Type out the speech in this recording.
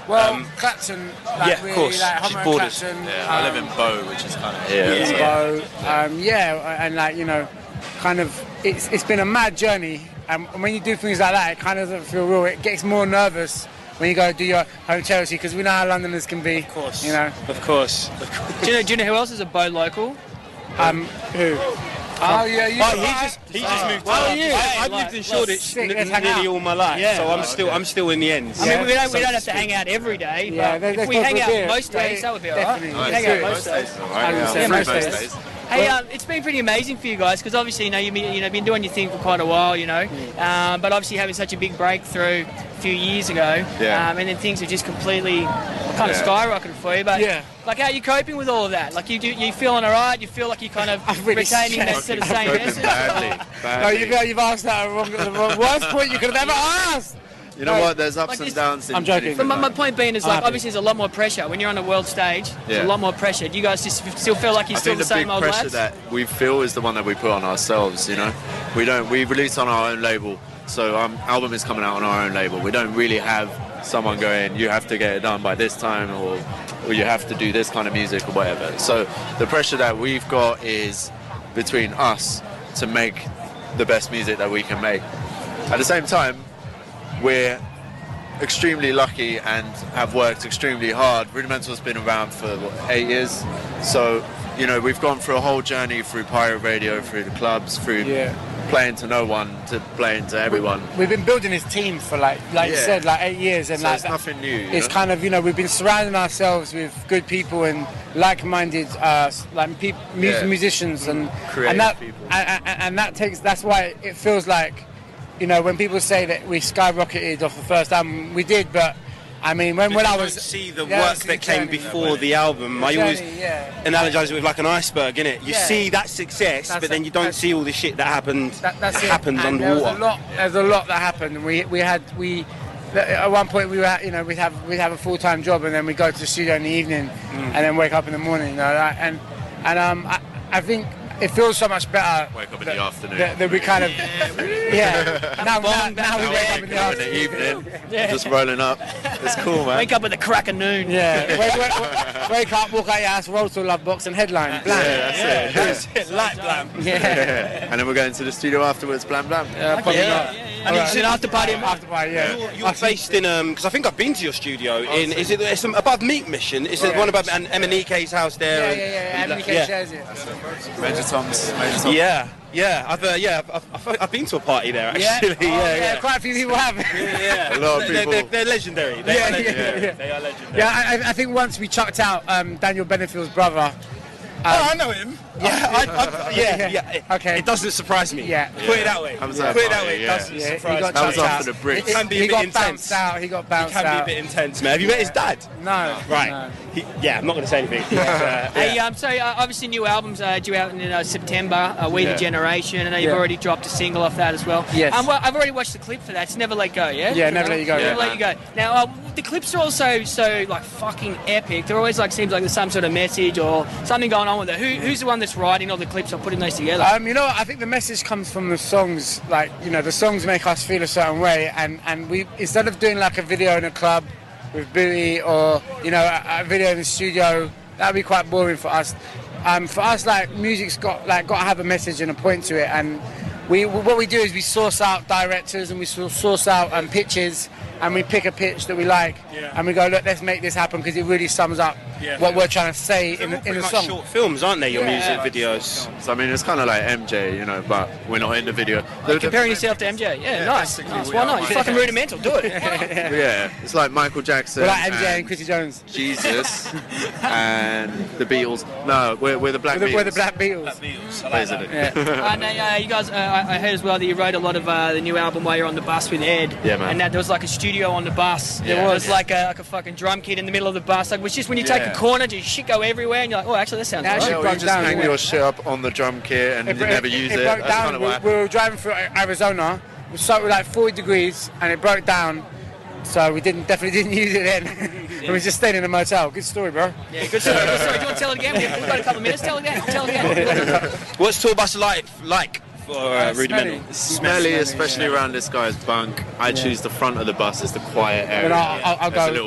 Well, Clapton, like, yeah, really, of course. like, She's Homo borders. Clapton, Yeah, I live in Bow, which is kind of here. and like, you know, kind of, it's been a mad journey, and when you do things like that, it kind of doesn't feel real. It gets more nervous when you go do your home charity, because we know how Londoners can be. Of course. You know. Of course. Do you know who else is a Bow local? Who? Oh yeah, you. He just moved. Well, to yeah. I've lived in Shoreditch sick, let's hang nearly out. all my life, Yeah. so I'm still in the ends. I mean, we don't So have to to speak. hang out every day, Yeah, but if let's we go hang for a out beer. most days, that would be alright. Definitely. We hang out most Most days. days, all right. Yeah, Yeah, most most days. days. Hey, it's been pretty amazing for you guys, because obviously, you know, you've been doing your thing for quite a while, you know, but obviously having such a big breakthrough a few years ago, Yeah. and then things have just completely kind of Yeah. skyrocketed for you. But Yeah. like, how are you coping with all of that? Like, you feeling alright? You feel like you kind of I'm really retaining that stressed. sort of same Coping message? badly. No, you've asked that the worst point you could have ever asked. You know what? There's ups Like and this- downs. I'm joking. But my point being is, like, happy. obviously there's a lot more pressure when you're on a world stage. There's Yeah. a lot more pressure. Do you guys just still feel like you're I still think the the big same old pressure lads? that we feel is the one that we put on ourselves. You know, we release on our own label, so our album is coming out on our own label. We don't really have someone going, you have to get it done by this time, or you have to do this kind of music or whatever. So the pressure that we've got is between us to make the best music that we can make. At the same time, we're extremely lucky and have worked extremely hard. Rudimental's been around for 8 years, so you know we've gone through a whole journey through pirate radio, through the clubs, through playing to no one to playing to everyone. We've been building this team for like you Yeah. said, like 8 years, and So like it's nothing new. you it's know? kind of, you know, we've been surrounding ourselves with good people and like-minded musicians and Creative that people. and that's why it feels like, you know, when people say that we skyrocketed off the first album, we did, but I mean when I was see the Yeah, work it's that the came journey. before the album. I always analogize it with like an iceberg, innit? You Yeah. see that success, That's but then it. you don't see all the shit that happened. That's it. happened And there was underwater. There's a lot that happened, and at one point we were at, you know, we'd have a full-time job, and then we go to the studio in the evening, and then wake up in the morning, you know, and I think it feels so much better. Wake up in the afternoon. That we kind of now we wake up in the In the afternoon. evening, just rolling up. It's cool, man. Wake up with the crack of noon. Yeah, wake up, walk out your house, roll to a love box, and headline. Blam. Yeah, that's it. Light blam. Yeah. And then we're going to the studio afterwards, blam blam. Probably not. And it's an after party. After party, yeah. You're based in because I think I've been to your studio in. Is it it's above Meat Mission? Is it one above Emanike's house there? Yeah. and- MK shares it. Major Tom's. Yeah, I've been to a party there actually. Yeah, quite a few people have. Yeah. A lot of people. They're legendary. They are legendary. They are legendary. Yeah, I think once we chucked out Daniel Benefield's brother. I know him. Yeah. Okay. It doesn't surprise me. Yeah. Put it that way. Comes Put out it that party, way. It yeah. doesn't Yeah, he surprise got me. That was chucked after out. the bricks. It can be a He bit got intense. bounced out. He got It bounced can be a out. bit intense, man. Have you met his dad? No. Right. No. I'm not going to say anything. Hey, so obviously new albums due out in September. We the Generation. I know you've Yeah. already dropped a single off that as well. Yes. Well, I've already watched the clip for that. It's Never Let Go. Yeah. Yeah, Never Let You Go, Never yeah. Let You Go. Now the clips are also so like fucking epic. They're always like seems like there's some sort of message or something going on with it. Who's the one that's writing all the clips or putting those together? You know, I think the message comes from the songs. Like, you know, the songs make us feel a certain way, and we, instead of doing like a video in a club with Booty or, you know, a video in the studio, that'd be quite boring for us. For us, like, music's got to have a message and a point to it, and what we do is we source out directors and we source out pitches, and we pick a pitch that we like, and we go, look, let's make this happen because it really sums up what we're trying to say in the song. Short films, aren't they? Your music videos. So I mean, it's kind of like MJ, you know, but we're not in the video. Comparing yourself to MJ. Yeah, nice. Why not? You're fucking rudimental. Do it. Yeah, it's like Michael Jackson. We're like MJ and Chrissy Jones. Jesus and the Beatles. No, we're the Black Beatles. We're the Black Beatles. Basically. And you guys, I heard as well that you wrote a lot of the new album while you're on the bus with Ed. Yeah, man. And that there was like a studio on the bus. Yeah. There was like a fucking drum kit in the middle of the bus. Like, it was just when you take a corner, just shit go everywhere, and you're like, oh, actually, that sounds Actually, right. Yeah, broke you just down, hang didn't your it? shit up on the drum kit and you never use it. broke That's kind down. of why. We were driving through Arizona. It was like 40 degrees, and it broke down. So we definitely didn't use it then. We was just staying in a motel. Good story, bro. Yeah, good story. Good story. Do you want to tell it again? We've got a couple of minutes. Tell it again. What's tour bus like for Rudimental? Smelly, especially around this guy's bunk. I choose the front of the bus as the quiet area. But I'll There's a go. little